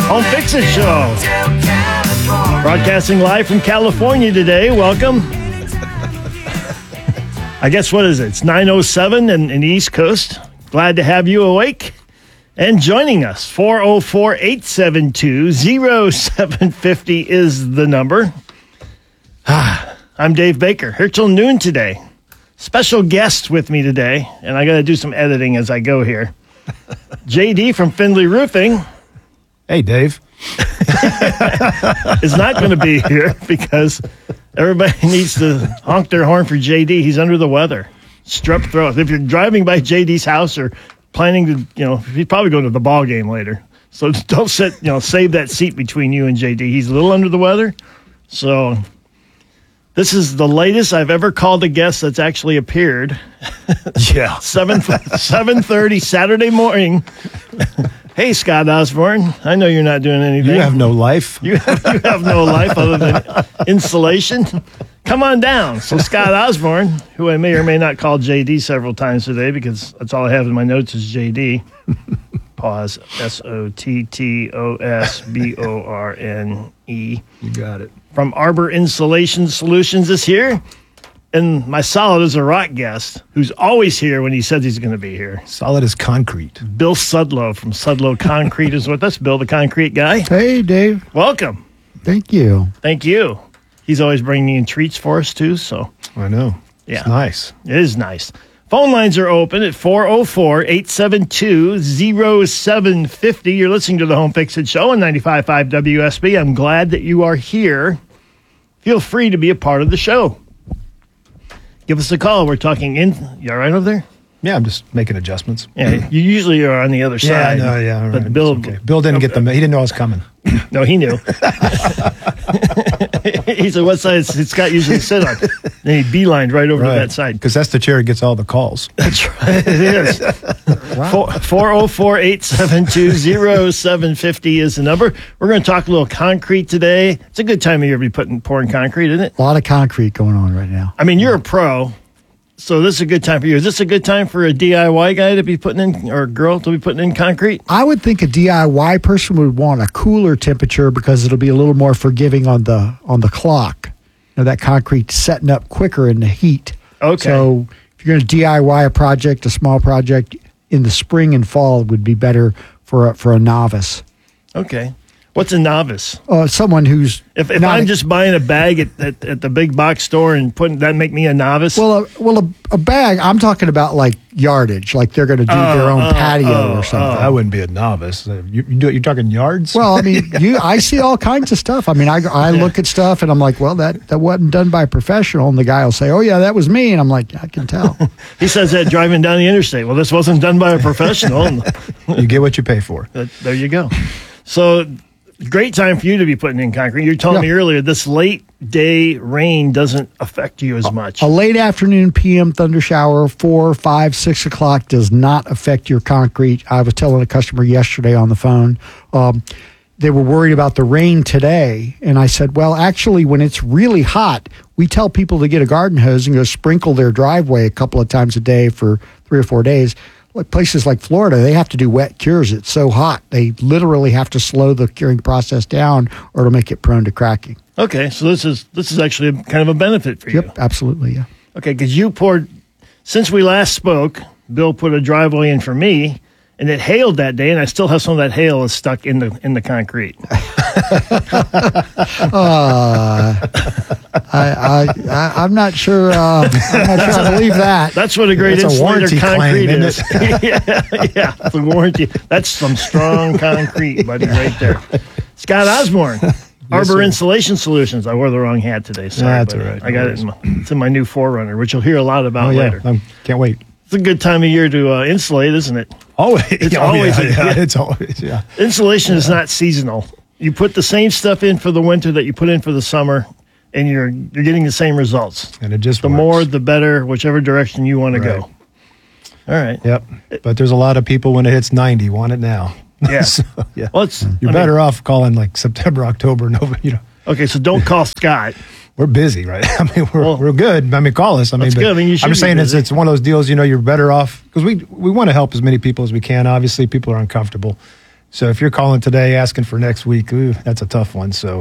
Home Fix-It Show. Broadcasting live from California today. Welcome. I guess, what is it? It's 9:07 in the East Coast. Glad to have you awake and joining us. 404-872-0750 is the number. I'm Dave Baker. Here till noon today. Special guest with me today, and I got to do some editing as I go here. JD from Findlay Roofing. Hey, Dave. Is not going to be here because everybody needs to honk their horn for JD. He's under the weather. Strep throat. If you're driving by JD's house or planning to, he's probably going to the ball game later. So don't save that seat between you and JD. He's a little under the weather. So this is the latest I've ever called a guest that's actually appeared. Yeah. 7:30 Saturday morning. Hey, Scott Osborne. I know you're not doing anything. You have no life. You have no life other than insulation. Come on down. So Scott Osborne, who I may or may not call JD several times today because that's all I have in my notes is JD. Pause. SOTTOSBORNE. You got it. From Arbor Insulation Solutions is here. And my solid as a rock guest, who's always here when he says he's going to be here. Solid as concrete. Bill Sudlow from Sudlow Concrete is with us. Bill, the concrete guy. Hey, Dave. Welcome. Thank you. Thank you. He's always bringing in treats for us, too. So I know. Yeah. It's nice. It is nice. Phone lines are open at 404-872-0750. You're listening to the Home Fix-It Show on 95.5 WSB. I'm glad that you are here. Feel free to be a part of the show. Give us a call. We're talking in. You all right over there? Yeah, I'm just making adjustments. Yeah, you usually are on the other side. Yeah, all but right. Bill, Okay. Bill didn't get them. He didn't know I was coming. No, he knew. He said, what side does Scott usually sit on? Then he beelined right over to that side. Because that's the chair that gets all the calls. That's right. It is. Wow. 404-872-0750 is the number. We're going to talk a little concrete today. It's a good time of year to be pouring concrete, isn't it? A lot of concrete going on right now. I mean, you're a pro, so this is a good time for you. Is this a good time for a DIY guy to be putting in, or a girl to be putting in concrete? I would think a DIY person would want a cooler temperature because it'll be a little more forgiving on the clock. That concrete setting up quicker in the heat. Okay. So if you're going to DIY a project, a small project, in the spring and fall would be better for a novice. Okay. What's a novice? Someone who's if I'm just buying a bag at the big box store and putting that make me a novice? Well, a bag. I'm talking about like yardage, like they're going to do their own patio or something. I wouldn't be a novice. You're talking yards? Well, I mean, I see all kinds of stuff. I mean, I look at stuff and I'm like, well, that wasn't done by a professional, and the guy will say, oh yeah, that was me, and I'm like, I can tell. He says that driving down the interstate. Well, this wasn't done by a professional. You get what you pay for. There you go. So. Great time for you to be putting in concrete. You were telling me earlier this late day rain doesn't affect you as much. A late afternoon PM thunder shower, 4, 5, 6 o'clock does not affect your concrete. I was telling a customer yesterday on the phone, they were worried about the rain today. And I said, well, actually, when it's really hot, we tell people to get a garden hose and go sprinkle their driveway a couple of times a day for 3 or 4 days. Like places like Florida, they have to do wet cures. It's so hot. They literally have to slow the curing process down or it'll make it prone to cracking. Okay, so this is actually kind of a benefit for you. Yep, absolutely, yeah. Okay, because you poured, since we last spoke, Bill put a driveway in for me, and it hailed that day, and I still have some of that hail is stuck in the concrete. I'm not sure. I believe that. That's what a great insulator concrete is. Yeah, the warranty. That's some strong concrete, buddy, right there. Scott Osborne, Arbor Insulation Solutions. I wore the wrong hat today. Sorry, that's all right. I got it. It's in my new 4Runner, which you'll hear a lot about later. Can't wait. It's a good time of year to insulate, isn't it? Always. It's always. It's always. Yeah. Insulation is not seasonal. You put the same stuff in for the winter that you put in for the summer, and you're getting the same results. And it just the works. more, the better, whichever direction you want to go. All right. Yep. But there's a lot of people when it hits 90 want it now. Yeah. So, yeah. Well, you're better off calling like September, October, November. Okay, so don't call Scott. We're busy, right? I mean, we're good. I mean, call us. I mean, good. I mean, you should I'm just be saying busy. it's one of those deals. You're better off because we want to help as many people as we can. Obviously, people are uncomfortable, So if you're calling today asking for next week, ooh, that's a tough one. So,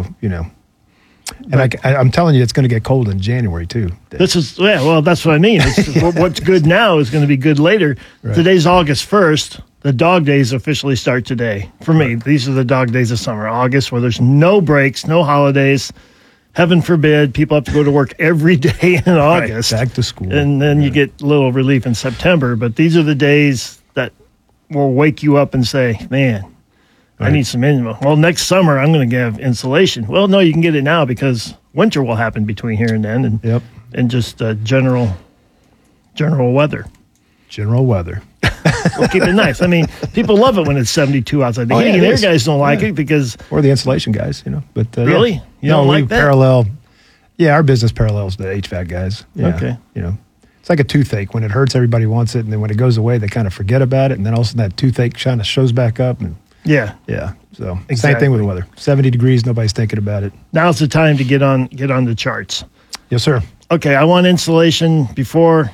and I'm telling you, it's going to get cold in January too. That's what I mean. What's good now is going to be good later. Right. Today's August 1st. The dog days officially start today. For me, these are the dog days of summer. August, where there's no breaks, no holidays. Heaven forbid, people have to go to work every day in August. Back to school. And then you get a little relief in September. But these are the days that will wake you up and say, man, I need some insulation. Well, next summer, I'm going to have insulation. Well, no, you can get it now because winter will happen between here and then. And just general weather. General weather. We'll keep it nice. I mean, people love it when it's 72 outside. The heating and air guys don't like it because... Or the insulation guys, But really? You don't like that? Parallel... Yeah, our business parallels the HVAC guys. Yeah, okay. It's like a toothache. When it hurts, everybody wants it. And then when it goes away, they kind of forget about it. And then all of a sudden that toothache kind of shows back up. And Yeah. So Exactly. Same thing with the weather. 70 degrees, nobody's thinking about it. Now's the time to get on the charts. Yes, sir. Okay, I want insulation before,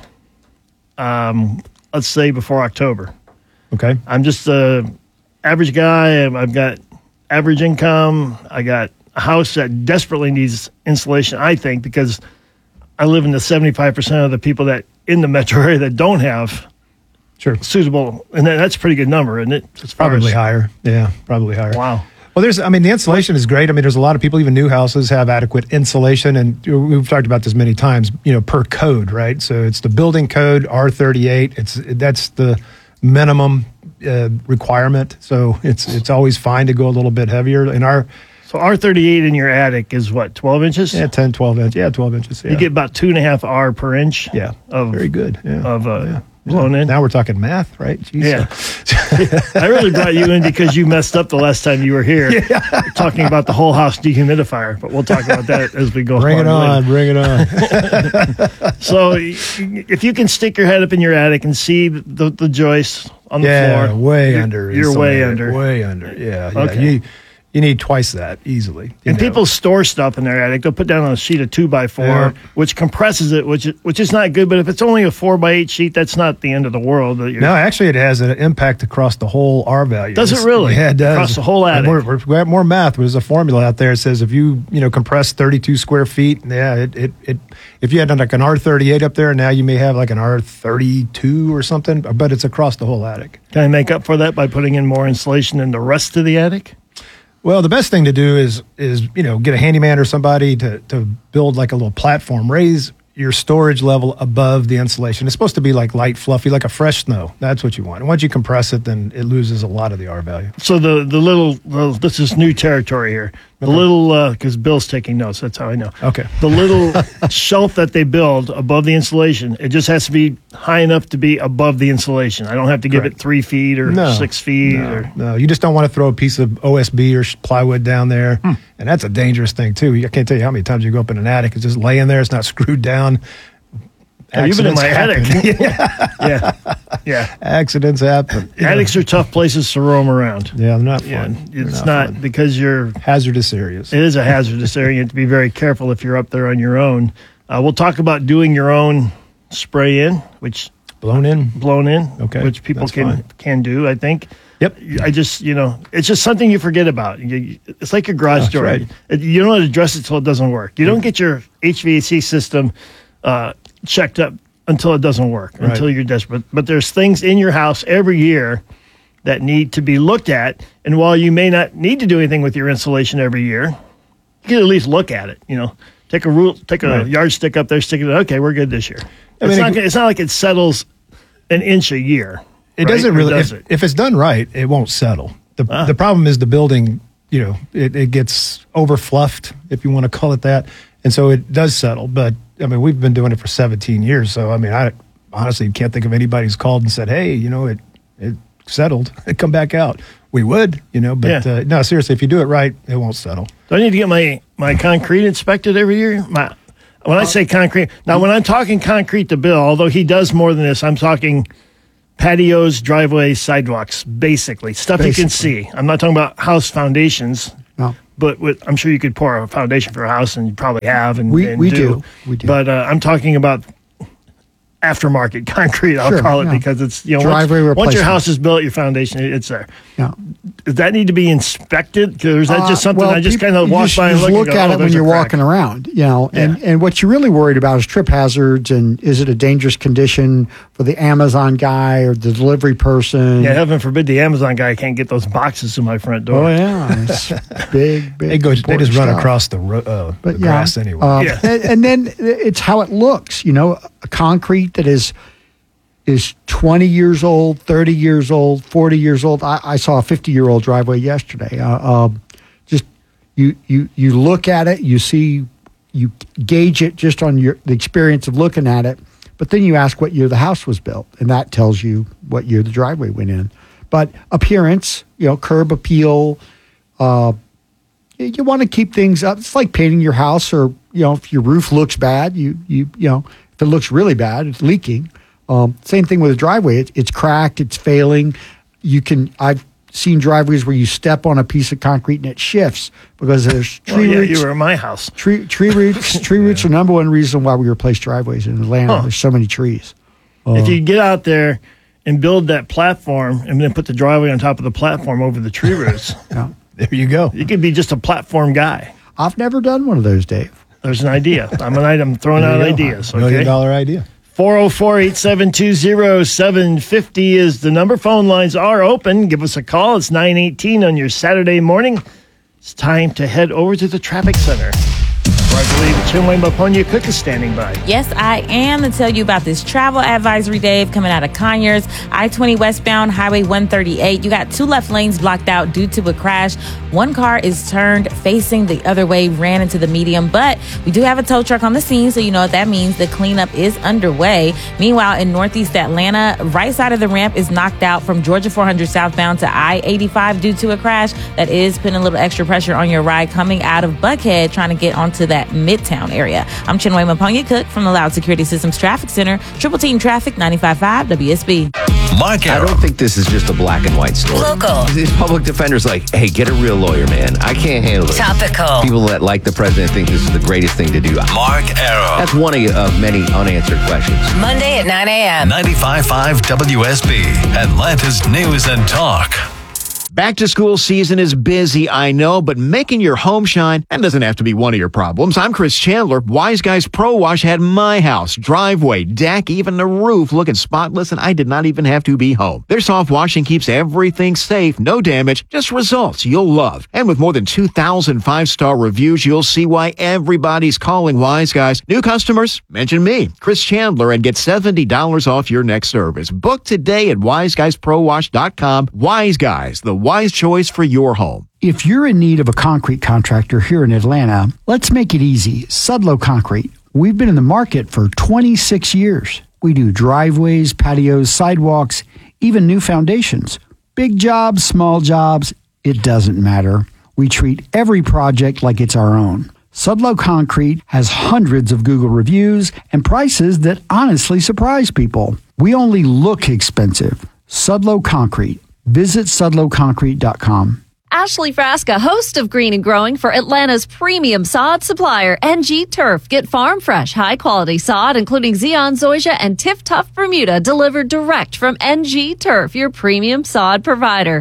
let's say before October. Okay. I'm just an average guy. I've got average income. I got a house that desperately needs insulation, I think, because I live in the 75% of the people that in the metro area that don't have suitable, and that's a pretty good number, isn't it? Probably higher. Yeah, probably higher. Wow. Well, the insulation is great. I mean, there's a lot of people, even new houses, have adequate insulation. And we've talked about this many times, per code, right? So it's the building code, R38. That's the minimum requirement. So it's always fine to go a little bit heavier. So R38 in your attic is what, 12 inches? Yeah, 10, 12 inches. Yeah, 12 inches. Yeah. You get about 2.5 R per inch. Yeah, very good. Yeah. Blown in. Now we're talking math, right? Jeez. Yeah. I really brought you in because you messed up the last time you were here talking about the whole house dehumidifier, but we'll talk about that as we go Bring it on. So if you can stick your head up in your attic and see the joists on the floor. Yeah, way under. You're way under. Way under, yeah. Okay. You need twice that easily. And people store stuff in their attic. They'll put down a sheet of 2x4, which compresses it, which is not good. But if it's only a 4x8 sheet, that's not the end of the world. No, actually, it has an impact across the whole R value. Does it really? Yeah, it does. Across the whole attic. We have more math. There's a formula out there that says if you compress 32 square feet, if you had like an R38 up there, now you may have like an R32 or something, but it's across the whole attic. Can I make up for that by putting in more insulation in the rest of the attic? Well, the best thing to do is get a handyman or somebody to build like a little platform, raise your storage level above the insulation. It's supposed to be like light, fluffy, like a fresh snow. That's what you want. And once you compress it, then it loses a lot of the R value. So this is new territory here. The little, because Bill's taking notes, that's how I know. Okay. The little shelf that they build above the insulation, it just has to be high enough to be above the insulation. I don't have to give it 3 feet or 6 feet. No, you just don't want to throw a piece of OSB or plywood down there. And that's a dangerous thing, too. I can't tell you how many times you go up in an attic. It's just laying there. It's not screwed down. You've been in my attic. Yeah. Accidents happen. Attics are tough places to roam around. Yeah, they're not fun. It's not fun. Because you're... Hazardous areas. It is a hazardous area. You have to be very careful if you're up there on your own. We'll talk about doing your own spray in, which... Blown in. Okay. Which people can do, I think. Yep. I just, it's just something you forget about. It's like your garage door. Right. You don't address it till it doesn't work. You don't get your HVAC system checked up until it doesn't work, until you're desperate. But there's things in your house every year that need to be looked at. And while you may not need to do anything with your insulation every year, you can at least look at it. Take a yardstick up there, stick it. Okay, we're good this year. It's not like it settles an inch a year. It doesn't really. If it's done right, it won't settle. The problem is the building. It gets over fluffed, if you want to call it that, and so it does settle. But we've been doing it for 17 years, so I honestly can't think of anybody who's called and said, "Hey, it settled. Come back out." We would, but no, seriously, if you do it right, it won't settle. Do I need to get my concrete inspected every year? When I say concrete, now when I'm talking concrete to Bill, although he does more than this, I'm talking patios, driveways, sidewalks, basically stuff you can see. I'm not talking about house foundations. No. But I'm sure you could pour a foundation for a house, and you probably have. And we do. But I'm talking about aftermarket concrete, I'll Sure, call it, yeah. because it's, Driveway once your replacement. house is built, your foundation, it's there. Yeah. Does that need to be inspected? Or is that just something I just kind of walk by and you look just and go, at oh, it when there's a you're crack. walking around, and what you're really worried about is trip hazards, and is it a dangerous condition for the Amazon guy or the delivery person? Yeah, heaven forbid the Amazon guy can't get those boxes to my front door. Oh yeah, it's big. They just important run stuff. across the grass anyway. Yeah. and then it's how it looks. A concrete that is 20 years old, 30 years old, 40 years old. I saw a 50-year-old driveway yesterday. Just you look at it, you see, you gauge it just on the experience of looking at it, but then you ask what year the house was built, and that tells you what year the driveway went in. But appearance, curb appeal, you want to keep things up. It's like painting your house, or if your roof looks bad, you if it looks really bad, it's leaking. Same thing with a driveway. It's cracked. It's failing. I've seen driveways where you step on a piece of concrete and it shifts because there's tree roots. You were at my house. Tree roots. Tree roots are number one reason why we replace driveways in Atlanta. There's so many trees. If you get out there and build that platform and then put the driveway on top of the platform over the tree roots, There you go. you could be just a platform guy. I've never done one of those, Dave. There's an idea. I'm throwing out ideas. $1 million Okay. idea. 404-872-0750 is the number. Phone lines are open. Give us a call. It's 9:18 on your Saturday morning. It's time to head over to the traffic center, where I believe Chinwe Maponya Cook is standing by. Yes, I am to tell you about this travel advisory, Dave, coming out of Conyers, I-20 westbound, Highway 138. You got 2 left lanes blocked out due to a crash. One car is turned facing the other way, ran into the median, but we do have a tow truck on the scene, so you know what that means. The cleanup is underway. Meanwhile, in Northeast Atlanta, right side of the ramp is knocked out from Georgia 400 southbound to I-85 due to a crash. That is putting a little extra pressure on your ride coming out of Buckhead, trying to get onto that Midtown area. I'm Chinwe Maponya Cook from the Loud Security Systems Traffic Center. Triple Team Traffic, 95.5 WSB. Mark I Arrow. don't think this is just a black and white story. Local. These public defenders like, hey, get a real lawyer, man. I can't handle it. Topical. People that like the president think this is the greatest thing to do. Mark Arrow. That's one of many unanswered questions. Monday at 9 a.m. 95.5 WSB. Atlanta's News and Talk. Back to school season is busy, I know, but making your home shine, that doesn't have to be one of your problems. I'm Chris Chandler. Wise Guys Pro Wash had my house, driveway, deck, even the roof looking spotless, and I did not even have to be home. Their soft washing keeps everything safe, no damage, just results you'll love. And with more than 2,000 five-star reviews, you'll see why everybody's calling Wise Guys. New customers, mention me, Chris Chandler, and get $70 off your next service. Book today at wiseguysprowash.com. Wise Guys, the wise choice for your home. If you're in need of a concrete contractor here in Atlanta, let's make it easy. Sudlow Concrete. We've been in the market for 26 years. We do driveways, patios, sidewalks, even new foundations. Big jobs, small jobs, it doesn't matter. We treat every project like it's our own. Sudlow Concrete has hundreds of Google reviews and prices that honestly surprise people. We only look expensive. Sudlow Concrete. Visit sudlowconcrete.com. Ashley Frasca, host of Green and Growing for Atlanta's premium sod supplier, NG Turf. Get farm fresh, high quality sod, including Zeon, Zoysia, and Tiff Tough Bermuda, delivered direct from NG Turf, your premium sod provider.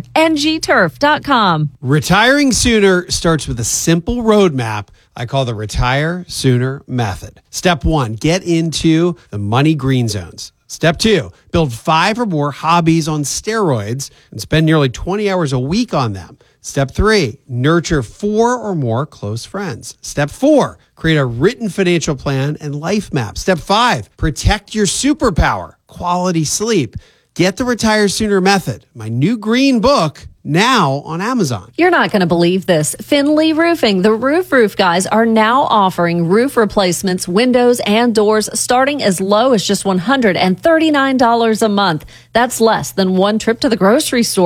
ngturf.com. Retiring sooner starts with a simple roadmap I call the Retire Sooner Method. Step 1, get into the money green zones. Step 2, build 5 or more hobbies on steroids and spend nearly 20 hours a week on them. Step 3, nurture 4 or more close friends. Step 4, create a written financial plan and life map. Step 5, protect your superpower, quality sleep. Get the Retire Sooner Method, my new green book, now on Amazon. You're not going to believe this. Finley Roofing, the roof guys, are now offering roof replacements, windows, and doors starting as low as just $139 a month. That's less than one trip to the grocery store.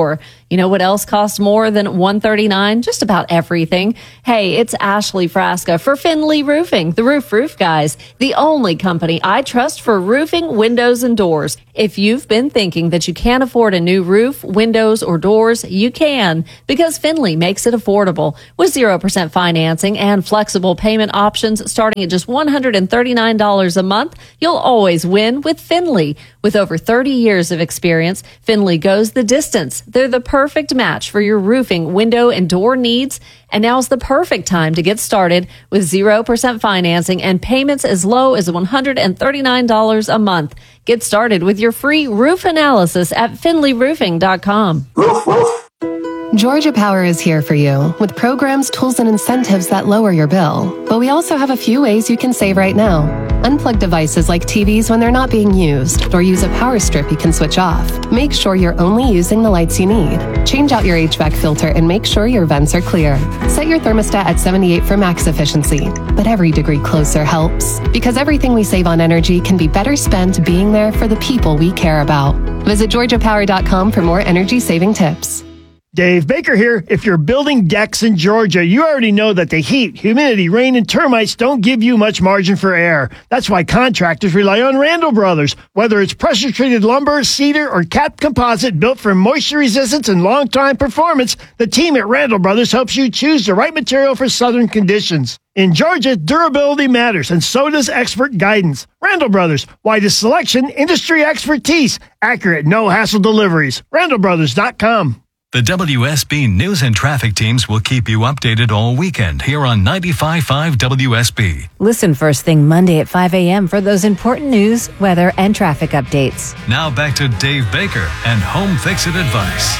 You know what else costs more than $139? Just about everything. Hey, it's Ashley Frasca for Finley Roofing, the roof guys, the only company I trust for roofing, windows, and doors. If you've been thinking that you can't afford a new roof, windows, or doors, you can, because Finley makes it affordable. With 0% financing and flexible payment options starting at just $139 a month, you'll always win with Finley. With over 30 years of experience, Finley goes the distance. They're the perfect match for your roofing, window, and door needs. And now's the perfect time to get started with 0% financing and payments as low as $139 a month. Get started with your free roof analysis at finleyroofing.com. Georgia Power is here for you with programs, tools, and incentives that lower your bill. But we also have a few ways you can save right now. Unplug devices like TVs when they're not being used, or use a power strip you can switch off. Make sure you're only using the lights you need. Change out your HVAC filter and make sure your vents are clear. Set your thermostat at 78 for max efficiency. But every degree closer helps, because everything we save on energy can be better spent being there for the people we care about. Visit GeorgiaPower.com for more energy-saving tips. Dave Baker here. If you're building decks in Georgia, you already know that the heat, humidity, rain, and termites don't give you much margin for error. That's why contractors rely on Randall Brothers. Whether it's pressure-treated lumber, cedar, or capped composite built for moisture resistance and long-time performance, the team at Randall Brothers helps you choose the right material for southern conditions. In Georgia, durability matters, and so does expert guidance. Randall Brothers, widest selection, industry expertise, accurate, no-hassle deliveries. RandallBrothers.com. The WSB News and Traffic teams will keep you updated all weekend here on 95.5 WSB. Listen first thing Monday at 5 a.m. for those important news, weather, and traffic updates. Now back to Dave Baker and Home Fix-It advice.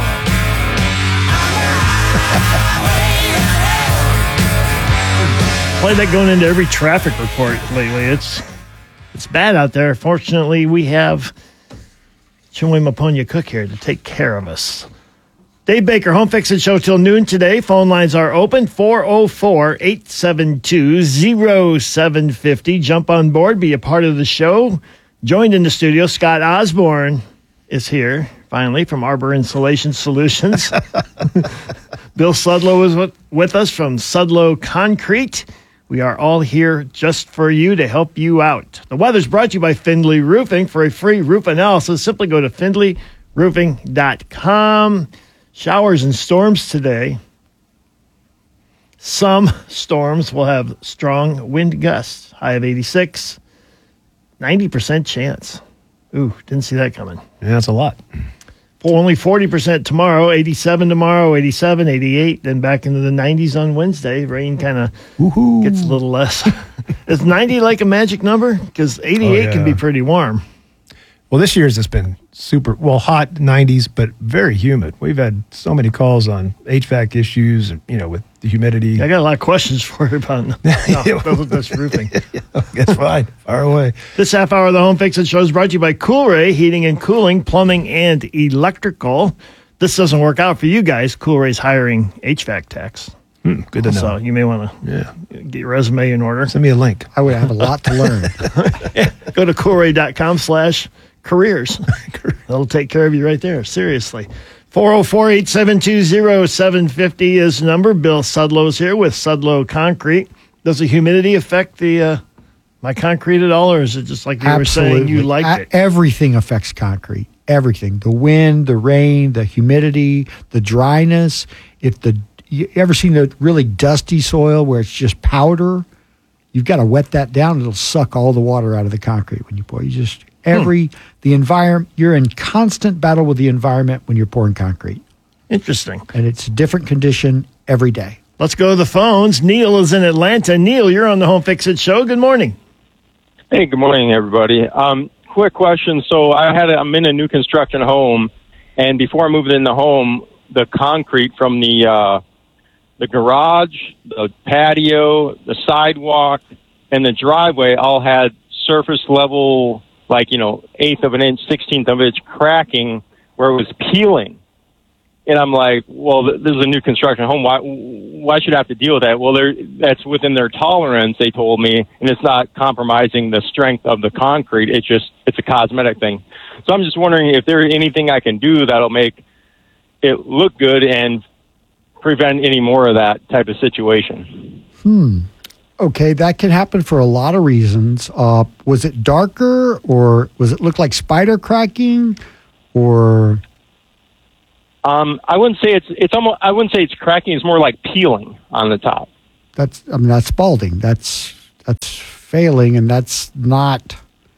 Play that going into every traffic report lately. It's bad out there. Fortunately, we have Chiweemaponya Cook here to take care of us. Dave Baker, Home Fix It Show till noon today. Phone lines are open, 404-872-0750. Jump on board, be a part of the show. Joined in the studio, Scott Osborne is here, finally, from Arbor Insulation Solutions. Bill Sudlow is with us from Sudlow Concrete. We are all here just for you to help you out. The weather's brought to you by Findlay Roofing. For a free roof analysis, simply go to findlayroofing.com. Showers and storms today. Some storms will have strong wind gusts. High of 86. 90% chance. Ooh, didn't see that coming. Yeah, that's a lot. Only 40% tomorrow. 87 tomorrow, 87, 88. Then back into the 90s on Wednesday. Rain kind of gets a little less. Is 90 like a magic number? Because 88 can be pretty warm. Well, this year's has been super, hot 90s, but very humid. We've had so many calls on HVAC issues, and with the humidity. I got a lot of questions for you about this roofing. That's fine. Fire away. This half hour of the Home Fix It Show is brought to you by Coolray Heating and Cooling, Plumbing, and Electrical. This doesn't work out for you guys. Coolray's hiring HVAC techs. Good to know. So you may want to get your resume in order. Send me a link. I would have a lot to learn. Go to Coolray.com/careers. That'll take care of you right there. Seriously. 404-872-0750 is the number. Bill Sudlow's here with Sudlow Concrete. Does the humidity affect my concrete at all, or is it just like you were saying you liked it? Everything affects concrete. Everything. The wind, the rain, the humidity, the dryness. You ever seen the really dusty soil where it's just powder? You've got to wet that down. It'll suck all the water out of the concrete when you pour. The environment, you're in constant battle with the environment when you're pouring concrete. Interesting. And it's a different condition every day. Let's go to the phones. Neil is in Atlanta. Neil, you're on the Home Fix It Show. Good morning. Hey, good morning, everybody. Quick question. So I'm in a new construction home, and before I moved in the home, the concrete from the garage, the patio, the sidewalk, and the driveway all had surface level, eighth of an inch, 16th of an inch cracking where it was peeling. And I'm like, well, this is a new construction home. Why should I have to deal with that? Well, that's within their tolerance, they told me, and it's not compromising the strength of the concrete. It's a cosmetic thing. So I'm just wondering if there's anything I can do that'll make it look good and prevent any more of that type of situation. Okay, that can happen for a lot of reasons. Was it darker, or was it look like spider cracking, or? I wouldn't say it's almost. I wouldn't say it's cracking. It's more like peeling on the top. That's balding. That's failing, and that's not.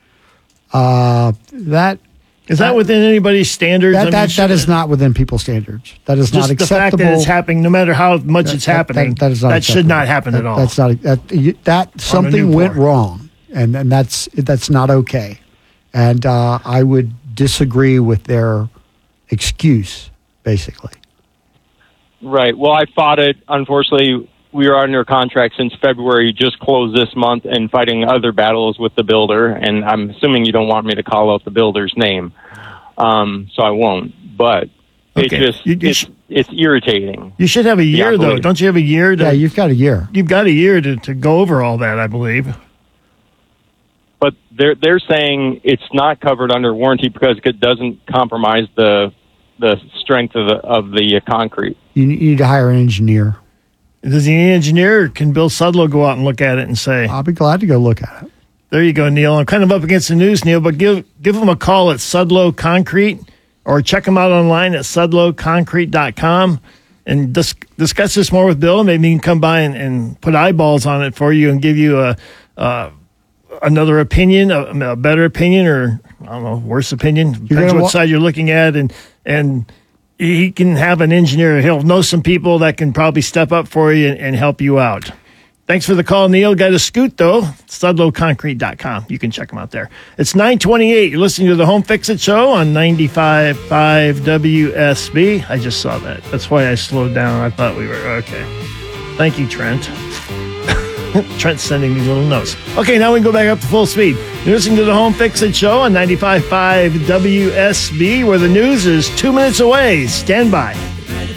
That is that within anybody's standards? That is not within people's standards. That is just not acceptable. The fact that it's happening, no matter how much it's happening, that is not that should not happen at all. That's not that something went wrong, and that's not okay. And I would disagree with their excuse, basically. Right. Well, I fought it. Unfortunately, we are under contract since February, just closed this month, and fighting other battles with the builder. And I'm assuming you don't want me to call out the builder's name, so I won't. But it's irritating. You should have a year, though. Don't you have a year? Yeah, you've got a year. You've got a year to go over all that, I believe. But they're saying it's not covered under warranty because it doesn't compromise the strength of the concrete. You need to hire an engineer. Does the engineer, or can Bill Sudlow go out and look at it and say? I'll be glad to go look at it. There you go, Neil. I'm kind of up against the news, Neil, but give them a call at Sudlow Concrete, or check them out online at sudlowconcrete.com and discuss this more with Bill. Maybe he can come by and put eyeballs on it for you and give you another opinion, a better opinion, or I don't know, worse opinion. Depends what side you're looking at, and he can have an engineer. He'll know some people that can probably step up for you and help you out. Thanks for the call, Neil. Got a scoot, though. SudlowConcrete.com. You can check them out there. It's 9:28. You're listening to the Home Fix-It Show on 95.5 WSB. I just saw that. That's why I slowed down. I thought we were okay. Thank you, Trent. Trent's sending me little notes. Okay, now we can go back up to full speed. You're listening to the Home Fix-It Show on 95.5 WSB, where the news is 2 minutes away. Stand by.